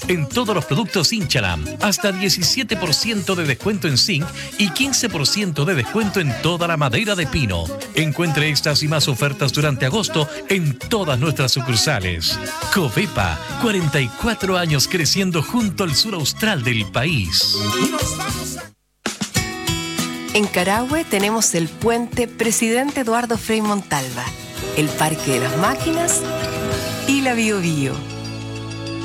en todos los productos Inchalam. Hasta 17% de descuento en zinc y 15% de descuento en toda la madera de pino. Encuentre estas y más ofertas durante agosto en todas nuestras sucursales. Covepa, 44 años creciendo junto al sur austral del país. En Carahue tenemos el puente Presidente Eduardo Frei Montalva, el Parque de las Máquinas y la Bio Bio.